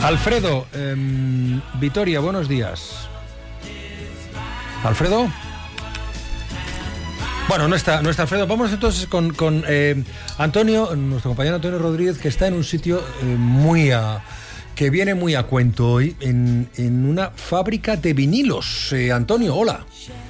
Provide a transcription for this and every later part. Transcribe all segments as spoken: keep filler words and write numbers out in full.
Alfredo, eh, Vitoria, buenos días. ¿Alfredo? Bueno, no está, no está Alfredo. Vamos entonces con, con eh, Antonio, nuestro compañero Antonio Rodríguez, que está en un sitio eh, muy a, que viene muy a cuento hoy, en, en una fábrica de vinilos. Eh, Antonio, hola.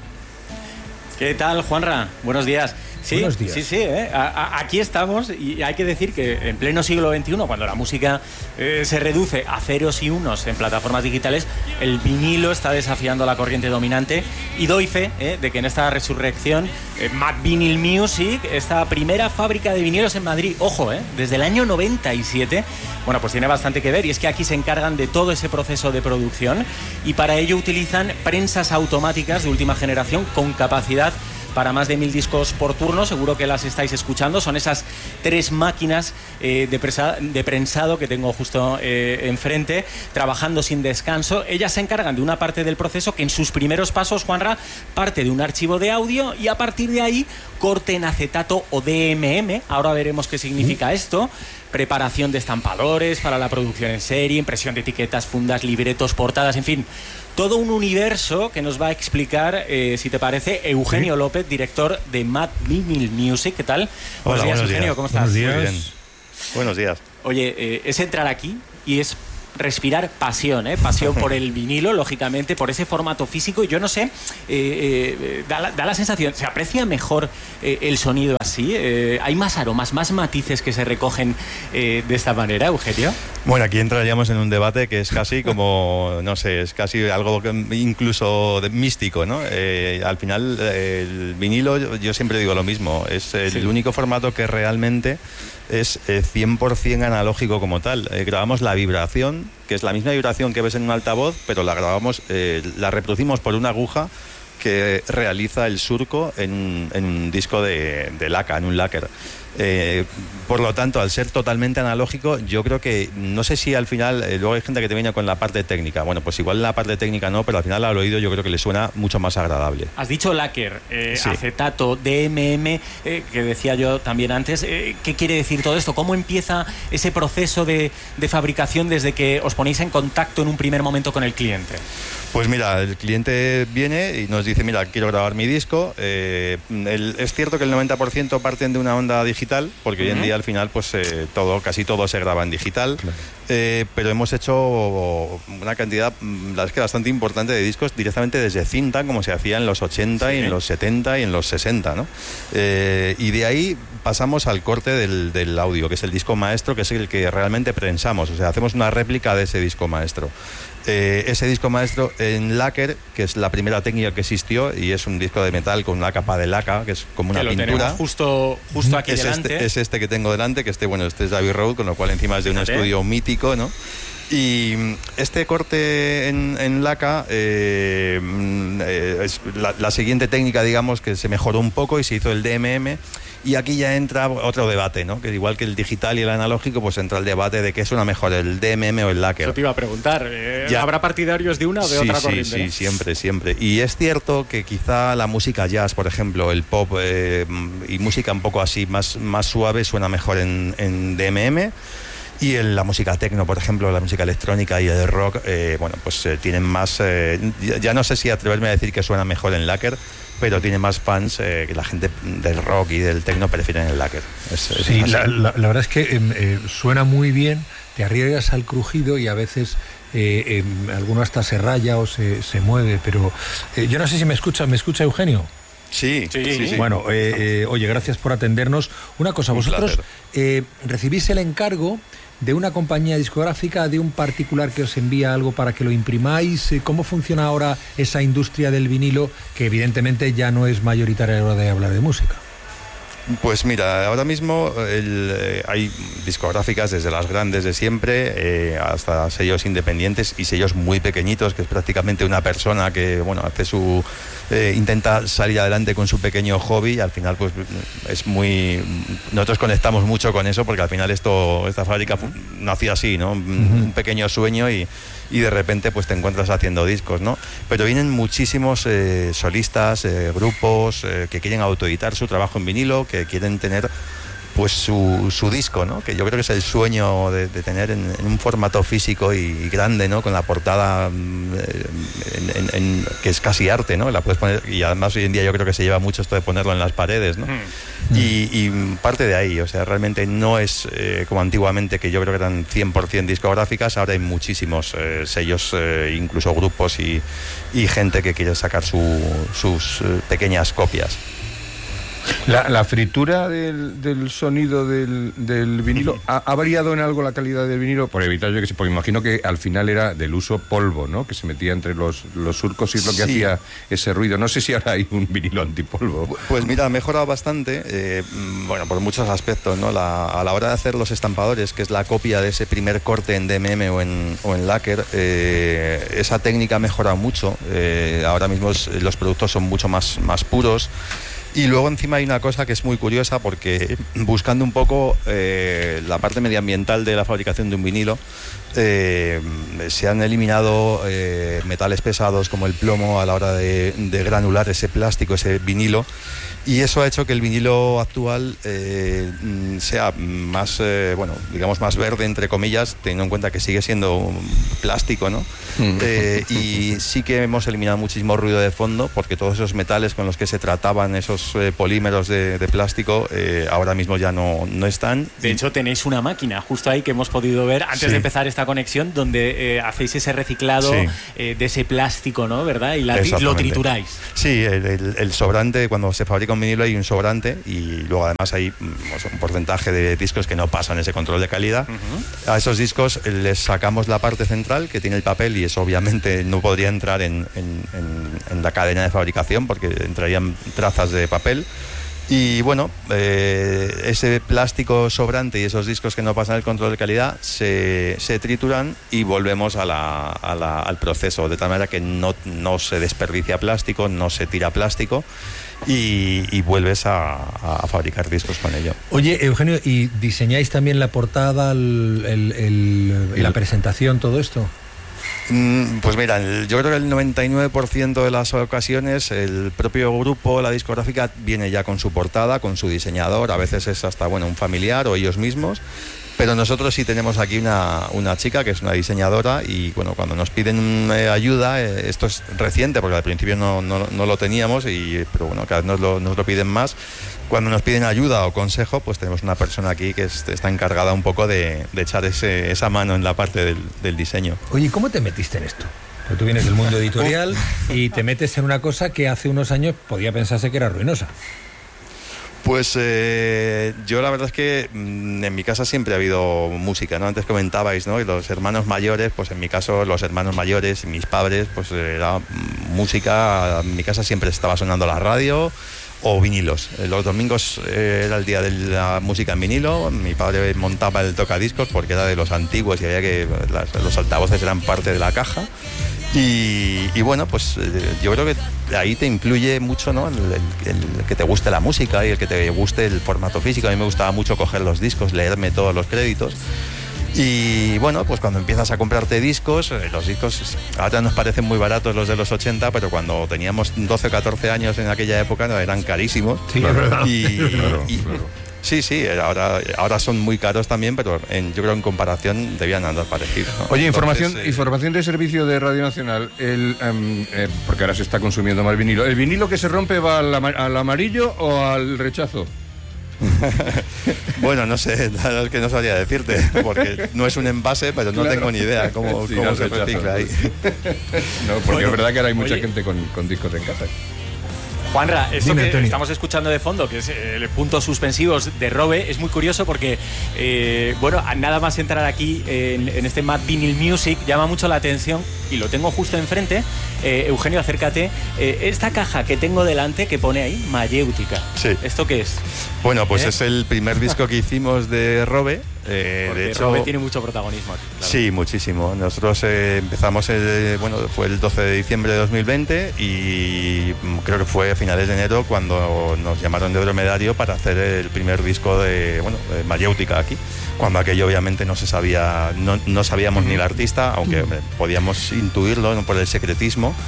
¿Qué tal, Juanra? Buenos días. Sí, Buenos días. sí, sí, ¿eh? a, a, aquí estamos y hay que decir que en pleno siglo veintiuno, cuando la música eh, se reduce a ceros y unos en plataformas digitales, el vinilo está desafiando la corriente dominante y doy fe eh, de que en esta resurrección, eh, Mad Vinyl Music, esta primera fábrica de vinilos en Madrid, ojo, eh, desde el año noventa y siete, bueno, pues tiene bastante que ver, y es que aquí se encargan de todo ese proceso de producción y para ello utilizan prensas automáticas de última generación con capacidad para más de mil discos por turno. Seguro que las estáis escuchando. Son esas tres máquinas eh, de, presa, de prensado que tengo justo eh, enfrente, trabajando sin descanso. Ellas se encargan de una parte del proceso que en sus primeros pasos, Juanra, parte de un archivo de audio y a partir de ahí corte en acetato o D M M. Ahora veremos qué significa esto. Preparación de estampadores para la producción en serie, impresión de etiquetas, fundas, libretos, portadas, en fin, todo un universo que nos va a explicar, eh, si te parece, Eugenio ¿Sí? López, director de Mad Vinyl Music. ¿Qué tal? Hola, buenos días, buenos Eugenio, días. ¿cómo estás? Buenos días. Muy bien. Buenos días. Oye, eh, es entrar aquí y es respirar pasión, ¿eh? Pasión por el vinilo, lógicamente, por ese formato físico. Yo no sé, eh, eh, da, la, da la sensación, ¿se aprecia mejor eh, el sonido así? Eh, ¿Hay más aromas, más matices que se recogen eh, de esta manera, Eugenio? Bueno, aquí entraríamos en un debate que es casi como, no sé, es casi algo que incluso de, místico, ¿no? Eh, al final, eh, el vinilo, yo, yo siempre digo lo mismo, es el sí. único formato que realmente es eh, cien por ciento analógico como tal. Eh, grabamos la vibración, que es la misma vibración que ves en un altavoz, pero la grabamos, eh, la reproducimos por una aguja que realiza el surco en, en un disco de, de laca, en un lacquer. Eh, por lo tanto, al ser totalmente analógico, yo creo que, no sé si al final, eh, luego hay gente que te viene con la parte técnica, bueno, pues igual la parte técnica no, pero al final al oído yo creo que le suena mucho más agradable. Has dicho lacquer, eh, sí. acetato, D M M, eh, que decía yo también antes, eh, ¿qué quiere decir todo esto? ¿Cómo empieza ese proceso de, de fabricación desde que os ponéis en contacto en un primer momento con el cliente? Pues mira, el cliente viene y nos dice, mira, quiero grabar mi disco. Eh, el, es cierto que el noventa por ciento parten de una onda digital, porque uh-huh. hoy en día al final pues eh, todo, casi todo se graba en digital, claro. eh, pero hemos hecho una cantidad, la verdad es que bastante importante de discos directamente desde cinta, como se hacía en los ochenta sí. y en los setenta y en los sesenta, ¿no? Eh, y de ahí pasamos al corte del, del audio, que es el disco maestro, que es el que realmente prensamos, o sea, hacemos una réplica de ese disco maestro. Eh, ese disco maestro en lacquer, que es la primera técnica que existió, y es un disco de metal con una capa de laca, que es como una que lo pintura. Tenemos justo, justo aquí es delante. Este, es este que tengo delante, que este, bueno, este es Abbey Road, con lo cual encima es de un Fíjate. estudio mítico, ¿no? Y este corte en, en laca eh, eh, es la, la siguiente técnica, digamos, que se mejoró un poco y se hizo el D M M. Y aquí ya entra otro debate, ¿no? Que igual que el digital y el analógico, pues entra el debate de qué suena mejor, el D M M o el lacquer. Eso te iba a preguntar. Eh, ya. ¿Habrá partidarios de una o de sí, otra sí, corriente? Sí, ¿no? siempre, siempre. Y es cierto que quizá la música jazz, por ejemplo, el pop eh, y música un poco así más, más suave suena mejor en, en D M M. Y en la música techno, por ejemplo, la música electrónica y el rock, eh, bueno, pues eh, tienen más... Eh, ya, ya no sé si atreverme a decir que suena mejor en lacquer, pero tiene más fans eh, que la gente del rock y del techno prefieren el lacquer. Es, es sí, la, la, la verdad es que eh, eh, suena muy bien, te arriesgas al crujido y a veces eh, eh, alguno hasta se raya o se, se mueve, pero eh, yo no sé si me escucha, ¿me escucha Eugenio? Sí, sí, sí, sí. Bueno, eh, eh, oye, gracias por atendernos. Una cosa, vosotros eh, recibís el encargo de una compañía discográfica, de un particular que os envía algo para que lo imprimáis. ¿Cómo funciona ahora esa industria del vinilo, que evidentemente ya no es mayoritaria a la hora de hablar de música? Pues mira, ahora mismo el, eh, hay discográficas desde las grandes de siempre eh, hasta sellos independientes y sellos muy pequeñitos, que es prácticamente una persona que, bueno, hace su eh, intenta salir adelante con su pequeño hobby y al final pues es muy... Nosotros conectamos mucho con eso porque al final esto esta fábrica nació así, ¿no? Uh-huh. Un pequeño sueño y, y de repente pues te encuentras haciendo discos, ¿no? Pero vienen muchísimos eh, solistas, eh, grupos eh, que quieren autoeditar su trabajo en vinilo, que quieren tener pues su, su disco, ¿no? Que yo creo que es el sueño de, de tener en, en un formato físico y, y grande, ¿no? Con la portada en, en, en, que es casi arte, ¿no? La puedes poner, y además hoy en día yo creo que se lleva mucho esto de ponerlo en las paredes, ¿no? Mm. Y, y parte de ahí, o sea, realmente no es eh, como antiguamente, que yo creo que eran cien por ciento discográficas. Ahora hay muchísimos eh, sellos, eh, incluso grupos y, y gente que quiere sacar su, sus eh, pequeñas copias. La, la fritura del, del sonido del, del vinilo, ¿ha, ¿ha variado en algo la calidad del vinilo? Por evitar yo que sé, porque imagino que al final era del uso polvo, ¿no? Que se metía entre los, los surcos y es lo que sí hacía ese ruido. No sé si ahora hay un vinilo antipolvo. Pues mira, ha mejorado bastante, eh, bueno, por muchos aspectos, ¿no? La, a la hora de hacer los estampadores, que es la copia de ese primer corte en D M M o en, o en lacquer, eh, esa técnica ha mejorado mucho. Eh, ahora mismo es, los productos son mucho más, más puros. Y luego encima hay una cosa que es muy curiosa, porque buscando un poco eh, la parte medioambiental de la fabricación de un vinilo, eh, se han eliminado eh, metales pesados como el plomo a la hora de, de granular ese plástico, ese vinilo, y eso ha hecho que el vinilo actual eh, sea más, eh, bueno, digamos más verde, entre comillas, teniendo en cuenta que sigue siendo un plástico, ¿no? Eh, y sí que hemos eliminado muchísimo ruido de fondo, porque todos esos metales con los que se trataban esos eh, polímeros de, de plástico eh, ahora mismo ya no, no están. De hecho, tenéis una máquina justo ahí que hemos podido ver antes sí. de empezar esta conexión, donde eh, hacéis ese reciclado sí. eh, de ese plástico, ¿no? ¿Verdad? Y la, lo trituráis. Sí, el, el, el sobrante, cuando se fabrica un vinilo hay un sobrante, y luego además hay pues, un porcentaje de discos que no pasan ese control de calidad. Uh-huh. A esos discos les sacamos la parte central que tiene el papel, y eso obviamente no podría entrar en, en, en, en la cadena de fabricación, porque entrarían trazas de papel. Y bueno, eh, ese plástico sobrante y esos discos que no pasan el control de calidad se, se trituran y volvemos a la, a la, al proceso, de tal manera que no, no se desperdicia plástico, no se tira plástico, y, y vuelves a, a fabricar discos con ello. Oye, Eugenio, ¿y diseñáis también la portada, el, el, el, el, la presentación, todo esto? Pues mira, yo creo que el noventa y nueve por ciento de las ocasiones el propio grupo, la discográfica, viene ya con su portada, con su diseñador. A veces es hasta bueno un familiar o ellos mismos. Pero nosotros sí tenemos aquí una, una chica que es una diseñadora, y bueno, cuando nos piden eh, ayuda, eh, esto es reciente porque al principio no, no, no lo teníamos, y, pero bueno, cada vez nos lo, nos lo piden más. Cuando nos piden ayuda o consejo, pues tenemos una persona aquí que es, está encargada un poco de, de echar ese, esa mano en la parte del, del diseño. Oye, ¿cómo te metiste en esto? Porque tú vienes del mundo editorial y te metes en una cosa que hace unos años podía pensarse que era ruinosa. Pues eh, yo la verdad es que mmm, en mi casa siempre ha habido música, ¿no? Antes comentabais, ¿no? Y los hermanos mayores, pues en mi caso los hermanos mayores y mis padres, pues era música. En mi casa siempre estaba sonando la radio o vinilos. Los domingos eh, era el día de la música en vinilo. Mi padre montaba el tocadiscos porque era de los antiguos y había que las, los altavoces eran parte de la caja. Y, y bueno, pues eh, yo creo que ahí te influye mucho, ¿no? El, el, el que te guste la música y el que te guste el formato físico. A mí me gustaba mucho coger los discos, leerme todos los créditos. Y bueno, pues cuando empiezas a comprarte discos, eh, los discos ahora nos parecen muy baratos los de los ochenta, pero cuando teníamos doce o catorce años en aquella época no, eran carísimos. Sí, es verdad. Y, claro, y, claro. Sí, sí, ahora, ahora son muy caros también, pero en, yo creo en comparación debían andar parecidos, ¿no? Oye, información, Entonces, eh... información de servicio de Radio Nacional, el, um, eh, porque ahora se está consumiendo más vinilo. ¿El vinilo que se rompe va al, ama- al amarillo o al rechazo? Bueno, no sé, la verdad es que no sabría decirte, porque no es un envase, pero no Claro. tengo ni idea cómo, Sí, cómo no se rechaza. recicla ahí. No, porque Oye, es verdad que ahora hay mucha oye. gente con, con discos en casa. Juanra, esto Dime, que Tony. estamos escuchando de fondo, que es el puntos suspensivos de Robe, es muy curioso porque, eh, bueno, nada más entrar aquí en, en este Mad Vinyl Music, llama mucho la atención, y lo tengo justo enfrente. Eh, Eugenio, acércate. Eh, esta caja que tengo delante, que pone ahí, Mayéutica. Sí. ¿Esto qué es? Bueno, pues ¿Eh? es el primer disco que hicimos de Robe. Eh, Porque de hecho, Robe tiene mucho protagonismo aquí. Claro. Sí, muchísimo. Nosotros eh, empezamos, el, bueno, fue el doce de diciembre de dos mil veinte, y creo que fue a finales de enero cuando nos llamaron de Dromedario para hacer el primer disco de, bueno, de Mayéutica aquí. Cuando aquello obviamente no se sabía, no, no sabíamos ni el artista, aunque hombre, podíamos intuirlo, ¿no? Por el secretismo.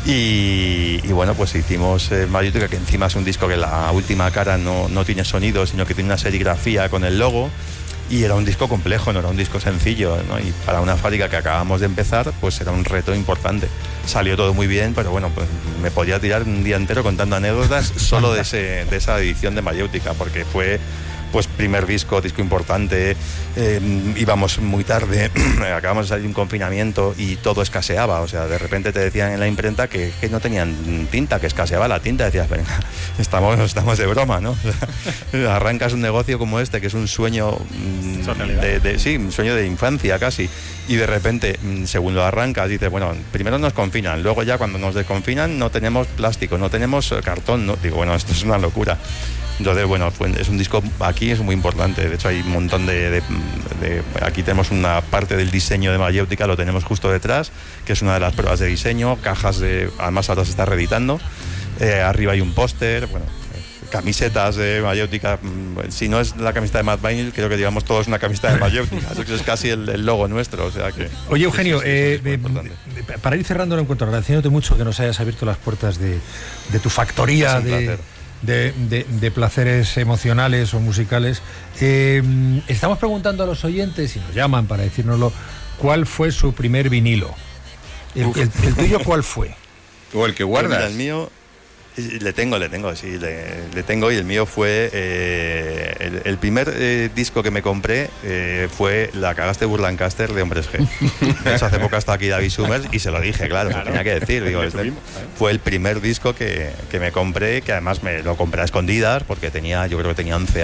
Y, y bueno, pues hicimos eh, Mayéutica, que encima es un disco que la última cara no, no tiene sonido, sino que tiene una serigrafía con el logo. Y era un disco complejo, no era un disco sencillo, ¿no? Y para una fábrica que acabamos de empezar, pues era un reto importante. Salió todo muy bien, pero bueno, pues me podía tirar un día entero contando anécdotas solo de, ese, de esa edición de Mayéutica, porque fue pues primer disco, disco importante, eh, íbamos muy tarde, acabamos de salir de un confinamiento y todo escaseaba, o sea, de repente te decían en la imprenta que, que no tenían tinta, que escaseaba la tinta, decías, venga, estamos, estamos de broma, ¿no? O sea, arrancas un negocio como este, que es un sueño, de, de, sí, un sueño de infancia casi, y de repente, según lo arrancas, dices, bueno, primero nos confinan, luego ya cuando nos desconfinan no tenemos plástico, no tenemos cartón, ¿no? Digo, bueno, esto es una locura. Entonces, bueno, es un disco, aquí es muy importante, de hecho hay un montón de, de, de... Aquí tenemos una parte del diseño de Mayéutica, lo tenemos justo detrás, que es una de las pruebas de diseño, cajas de... Además ahora se está reeditando, eh, arriba hay un póster, bueno, camisetas de Mayéutica, si no es la camiseta de Matt Vinyl, creo que digamos todos una camiseta de Mayéutica, eso es casi el, el logo nuestro, o sea que... Oye, Eugenio, sí, sí, eh, eh, para ir cerrando el encuentro, agradeciéndote mucho que nos hayas abierto las puertas de, de tu factoría de... De, de, de placeres emocionales o musicales. Eh, estamos preguntando a los oyentes, y nos llaman para decírnoslo, ¿cuál fue su primer vinilo? ¿El, el, el tuyo cuál fue? ¿O el que guardas? Mira, el mío... Le tengo, le tengo, sí, le, le tengo, y el mío fue eh, el, el primer eh, disco que me compré eh, fue La cagaste Burlancaster de Hombres G. De hecho, hace poco hasta aquí David Summers y se lo dije, claro, claro. Se tenía que decir, digo, este fue el primer disco que, que me compré, que además me lo compré a escondidas porque tenía, yo creo que tenía once años.